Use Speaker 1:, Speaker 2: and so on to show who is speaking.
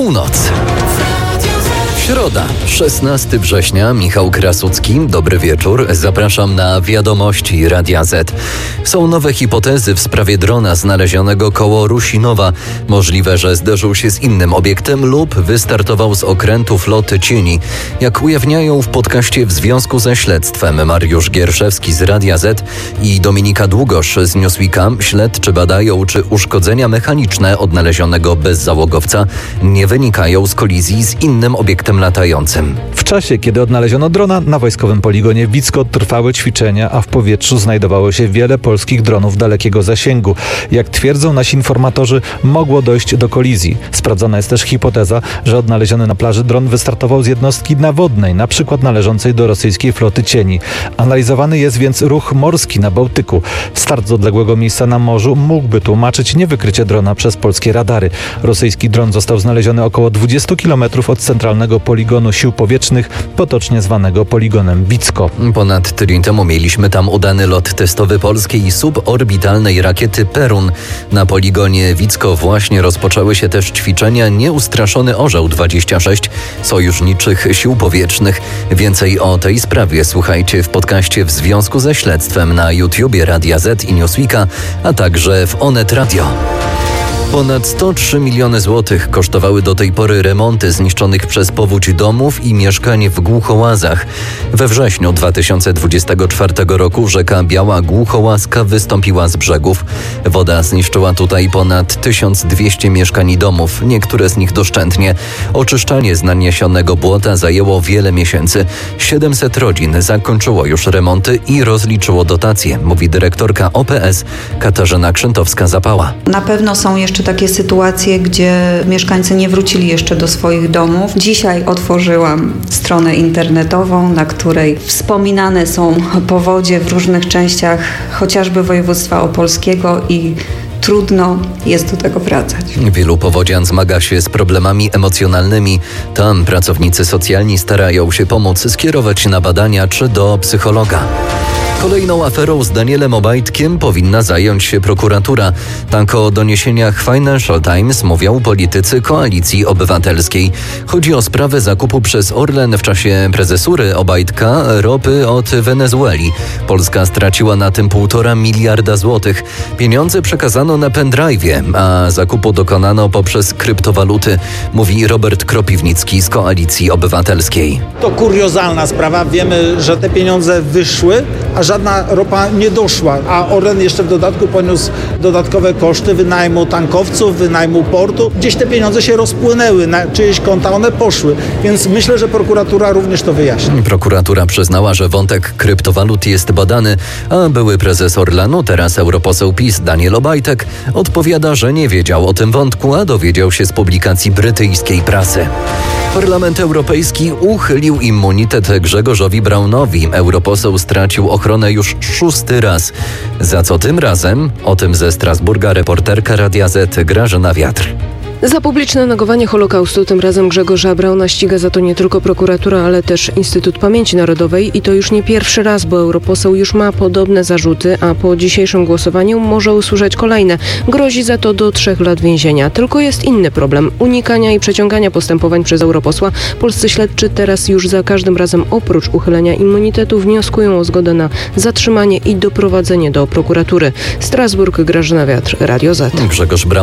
Speaker 1: Północ. Środa, 16 września, Michał Krasucki. Dobry wieczór. Zapraszam na Wiadomości Radia Z. Są nowe hipotezy w sprawie drona znalezionego koło Rusinowa. Możliwe, że zderzył się z innym obiektem lub wystartował z okrętu floty cieni. Jak ujawniają w podcaście w związku ze śledztwem Mariusz Gierszewski z Radia Z i Dominika Długosz z Newsweeka, śledczy badają, czy uszkodzenia mechaniczne odnalezionego bezzałogowca nie wynikają z kolizji z innym obiektem latającym.
Speaker 2: W czasie, kiedy odnaleziono drona, na wojskowym poligonie Wicko trwały ćwiczenia, a w powietrzu znajdowało się wiele polskich dronów dalekiego zasięgu. Jak twierdzą nasi informatorzy, mogło dojść do kolizji. Sprawdzona jest też hipoteza, że odnaleziony na plaży dron wystartował z jednostki nawodnej, na przykład należącej do rosyjskiej floty cieni. Analizowany jest więc ruch morski na Bałtyku. Start z odległego miejsca na morzu mógłby tłumaczyć niewykrycie drona przez polskie radary. Rosyjski dron został znaleziony około 20 km od centralnego poligonu sił powietrznych, potocznie zwanego poligonem Wicko.
Speaker 1: Ponad tydzień temu mieliśmy tam udany lot testowy polskiej suborbitalnej rakiety Perun. Na poligonie Wicko właśnie rozpoczęły się też ćwiczenia Nieustraszony Orzeł 26 sojuszniczych sił powietrznych. Więcej o tej sprawie słuchajcie w podcaście w związku ze śledztwem na YouTubie Radia Z i Newsweeka, a także w Onet Radio. Ponad 103 miliony złotych kosztowały do tej pory remonty zniszczonych przez powódź domów i mieszkań w Głuchołazach. We wrześniu 2024 roku rzeka Biała Głuchołaska wystąpiła z brzegów. Woda zniszczyła tutaj ponad 1200 mieszkań i domów, niektóre z nich doszczętnie. Oczyszczanie z naniesionego błota zajęło wiele miesięcy. 700 rodzin zakończyło już remonty i rozliczyło dotacje, mówi dyrektorka OPS Katarzyna Krzętowska-Zapała.
Speaker 3: Na pewno są jeszcze takie sytuacje, gdzie mieszkańcy nie wrócili jeszcze do swoich domów. Dzisiaj otworzyłam stronę internetową, na której wspominane są powodzie w różnych częściach chociażby województwa opolskiego i trudno jest do tego wracać.
Speaker 1: Wielu powodzian zmaga się z problemami emocjonalnymi. Tam pracownicy socjalni starają się pomóc, skierować na badania czy do psychologa. Kolejną aferą z Danielem Obajtkiem powinna zająć się prokuratura. Tak o doniesieniach Financial Times mówią politycy Koalicji Obywatelskiej. Chodzi o sprawę zakupu przez Orlen w czasie prezesury Obajtka ropy od Wenezueli. Polska straciła na tym 1,5 miliarda złotych. Pieniądze przekazano na pendrive'ie, a zakupu dokonano poprzez kryptowaluty, mówi Robert Kropiwnicki z Koalicji Obywatelskiej.
Speaker 4: To kuriozalna sprawa. Wiemy, że te pieniądze wyszły, a żadna ropa nie doszła, a Orlen jeszcze w dodatku poniósł dodatkowe koszty wynajmu tankowców, wynajmu portu. Gdzieś te pieniądze się rozpłynęły, na czyjeś konta one poszły, więc myślę, że prokuratura również to wyjaśni.
Speaker 1: Prokuratura przyznała, że wątek kryptowalut jest badany, a były prezes Orlenu, teraz europoseł PiS Daniel Obajtek odpowiada, że nie wiedział o tym wątku, a dowiedział się z publikacji brytyjskiej prasy. Parlament Europejski uchylił immunitet Grzegorzowi Braunowi. Europoseł stracił ochronę już 6. raz. Za co tym razem? O tym ze Strasburga reporterka Radia Z Grażyna Wiatr.
Speaker 5: Za publiczne negowanie Holokaustu tym razem Grzegorza Brauna ściga za to nie tylko prokuratura, ale też Instytut Pamięci Narodowej i to już nie pierwszy raz, bo europoseł już ma podobne zarzuty, a po dzisiejszym głosowaniu może usłyszeć kolejne. Grozi za to do 3 lat więzienia. Tylko jest inny problem. Unikania i przeciągania postępowań przez europosła. Polscy śledczy teraz już za każdym razem oprócz uchylenia immunitetu wnioskują o zgodę na zatrzymanie i doprowadzenie do prokuratury. Strasburg, Grażyna Wiatr, Radio Z.
Speaker 1: Grzegorz Braun